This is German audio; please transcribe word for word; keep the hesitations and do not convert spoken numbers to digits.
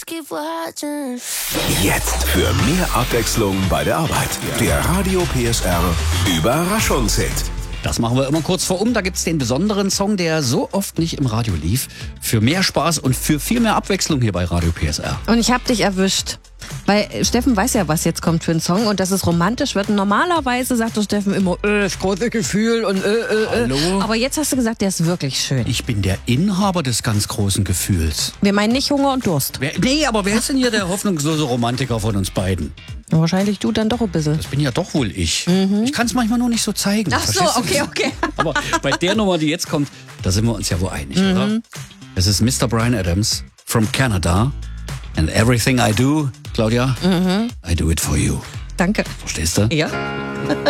keep watching. Jetzt für mehr Abwechslung bei der Arbeit. Der Radio P S R Überraschungshit. Das machen wir immer kurz vor um. Da gibt's den besonderen Song, der so oft nicht im Radio lief. Für mehr Spaß und für viel mehr Abwechslung hier bei Radio P S R. Und ich hab dich erwischt. Weil Steffen weiß ja, was jetzt kommt für ein Song und dass es romantisch wird. Und normalerweise sagt der Steffen immer, äh, das große Gefühl und äh, äh, Hallo? Aber jetzt hast du gesagt, der ist wirklich schön. Ich bin der Inhaber des ganz großen Gefühls. Wir meinen nicht Hunger und Durst. Wer, nee, aber wer ist denn hier der hoffnungslose Romantiker von uns beiden? Ja, wahrscheinlich du dann doch ein bisschen. Das bin ja doch wohl ich. Mhm. Ich kann es manchmal nur nicht so zeigen. Ach so, okay, okay. Aber bei der Nummer, die jetzt kommt, da sind wir uns ja wohl einig, mhm. oder? Es ist Mister Bryan Adams from Canada. And everything I do, Claudia, mhm. I do it for you. Danke. Verstehst du? Ja.